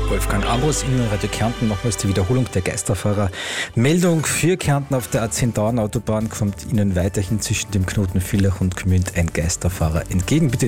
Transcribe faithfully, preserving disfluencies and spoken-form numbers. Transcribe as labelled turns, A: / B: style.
A: Wolfgang Ambros in Radio Kärnten. Nochmals die Wiederholung der Geisterfahrer-Meldung für Kärnten. Auf der A zehn Autobahn kommt Ihnen weiterhin zwischen dem Knoten Villach und Gmünd ein Geisterfahrer entgegen. Bitte